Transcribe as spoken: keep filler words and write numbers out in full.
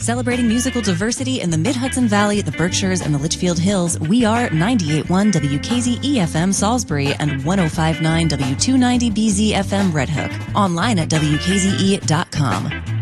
Celebrating musical diversity in the Mid-Hudson Valley, the Berkshires, and the Litchfield Hills, we are ninety-eight point one W K Z E F M Salisbury and one oh five point nine W two ninety B Z F M Red Hook. Online at W K Z E dot com.